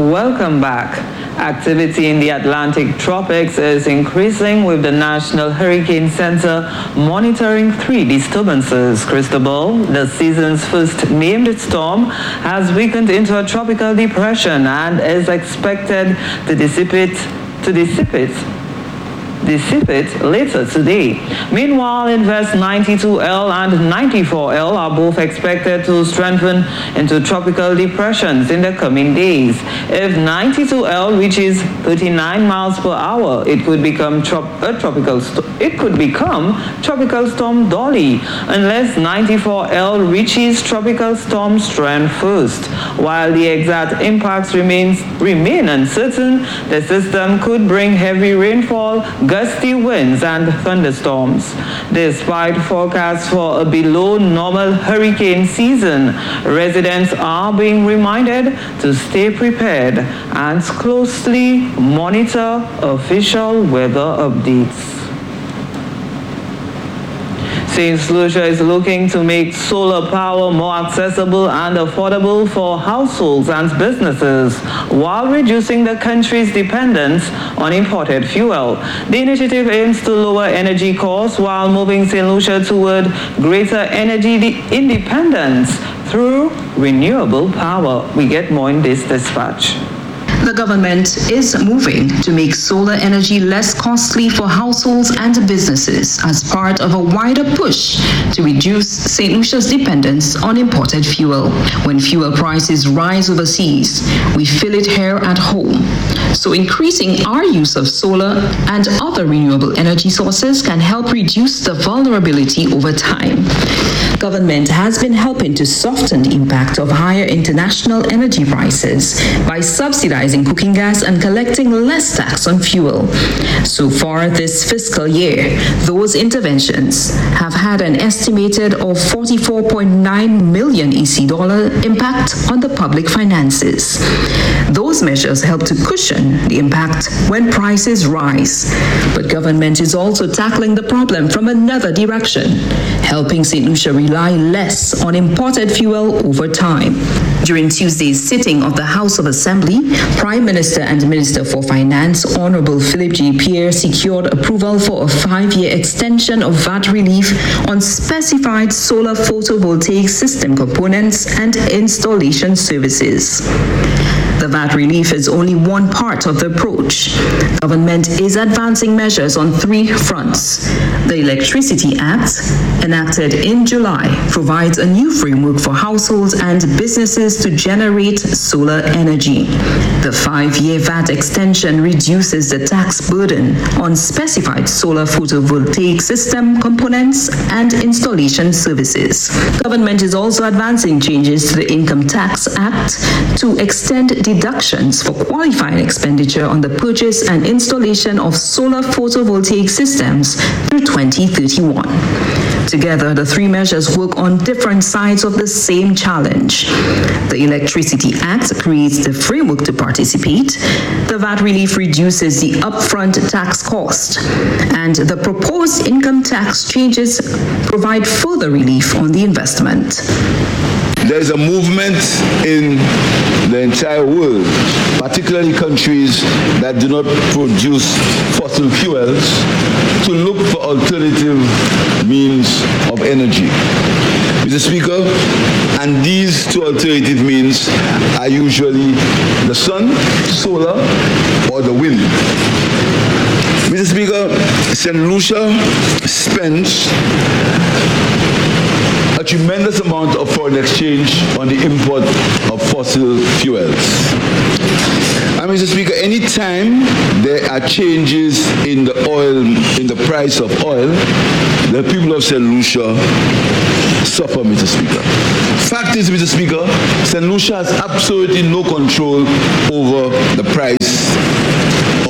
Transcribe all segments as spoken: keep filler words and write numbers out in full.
Welcome back. Activity in the Atlantic tropics is increasing, with the National Hurricane Center monitoring three disturbances. Cristobal, the season's first named storm, has weakened into a tropical depression and is expected to dissipate to dissipate dissipate later today. Meanwhile, Invest ninety-two L and ninety-four L are both expected to strengthen into tropical depressions in the coming days. If ninety-two L reaches thirty-nine miles per hour, it could become trop- a tropical st- it could become tropical storm Dolly, unless ninety-four L reaches tropical storm strength first. While the exact impacts remains remain uncertain, the system could bring heavy rainfall, gusty winds and thunderstorms. Despite forecasts for a below normal hurricane season, residents are being reminded to stay prepared and closely monitor official weather updates. Saint Lucia is looking to make solar power more accessible and affordable for households and businesses while reducing the country's dependence on imported fuel. The initiative aims to lower energy costs while moving Saint Lucia toward greater energy independence through renewable power. We get more in this dispatch. The government is moving to make solar energy less costly for households and businesses as part of a wider push to reduce Saint Lucia's dependence on imported fuel. When fuel prices rise overseas, we feel it here at home. So increasing our use of solar and other renewable energy sources can help reduce the vulnerability over time. Government has been helping to soften the impact of higher international energy prices by subsidizing cooking gas and collecting less tax on fuel. So far this fiscal year, those interventions have had an estimated of forty-four point nine million E C dollar impact on the public finances. Those measures help to cushion the impact when prices rise. But government is also tackling the problem from another direction, helping Saint Lucia rely less on imported fuel over time. During Tuesday's sitting of the House of Assembly, Prime Minister and Minister for Finance, Honorable Philip J. Pierre, secured approval for a five-year extension of V A T relief on specified solar photovoltaic system components and installation services. The V A T relief is only one part of the approach. Government is advancing measures on three fronts. The Electricity Act, enacted in July, provides a new framework for households and businesses to generate solar energy. The five-year V A T extension reduces the tax burden on specified solar photovoltaic system components and installation services. Government is also advancing changes to the Income Tax Act to extend deductions for qualifying expenditure on the purchase and installation of solar photovoltaic systems through twenty thirty-one. Together, the three measures work on different sides of the same challenge. The Electricity Act creates the framework to participate. The V A T relief reduces the upfront tax cost. And the proposed income tax changes provide further relief on the investment. There is a movement in the entire world, particularly countries that do not produce fossil fuels, to look for alternative means of energy. Mister Speaker, and these two alternative means are usually the sun, solar, or the wind. Mister Speaker, Saint Lucia spends a tremendous amount of foreign exchange on the import of fossil fuels. And Mister Speaker, anytime there are changes in the oil, in the price of oil, the people of Saint Lucia suffer, Mister Speaker. Fact is, Mister Speaker, Saint Lucia has absolutely no control over the price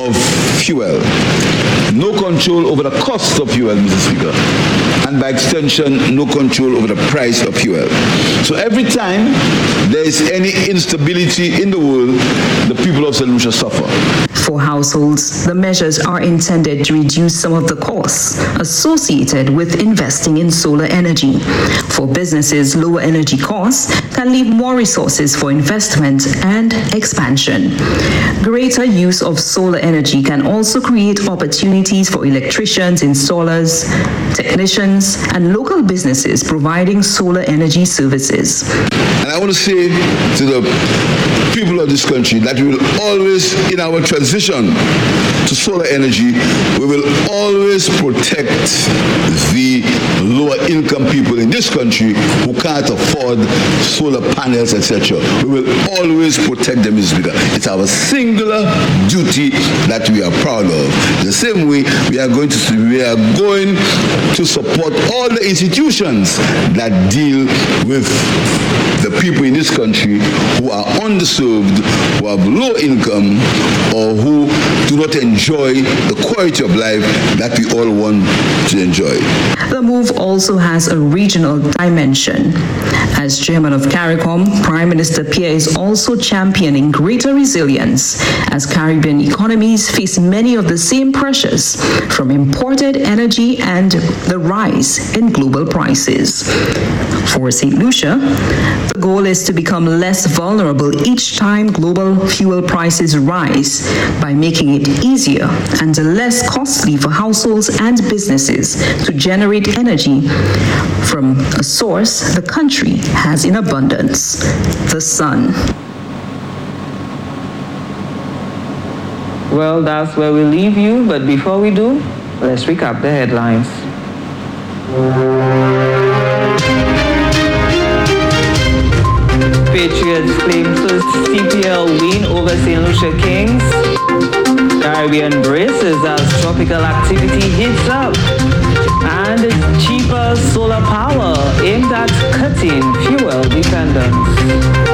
of fuel. No control over the cost of fuel, Mister Speaker. And by extension, no control over the price of fuel. So every time there is any instability in the world, the people of Saint Lucia suffer. For households, the measures are intended to reduce some of the costs associated with investing in solar energy. For businesses, lower energy costs can leave more resources for investment and expansion. Greater use of solar energy can also create opportunities for electricians, installers, technicians, and local businesses providing solar energy services. And I want to say to the people of this country that we will always, in our transition to solar energy, we will always protect the lower income people in this country who can't afford solar panels, et cetera. We will always protect them, Mister Speaker. It's our singular duty that we are proud of. The same way we are going to we are going to support all the institutions that deal with the people in this country who are underserved, who have low income, or who do not enjoy the quality of life that we all want to enjoy. The move also has a regional dimension. As chairman of CARICOM, Prime Minister Pierre is also championing greater resilience as Caribbean economies face many of the same pressures from imported energy and the rise in global prices. For Saint Lucia, the goal is to become less vulnerable each time global fuel prices rise by making it easier and less costly for households and businesses to generate energy from a source the country has in abundance, the sun. Well, that's where we leave you, but before we do, let's recap the headlines. Patriots claim first C P L win over Saint Lucia Kings. Caribbean braces as tropical activity heats up. And cheaper solar power aimed at cutting fuel dependence.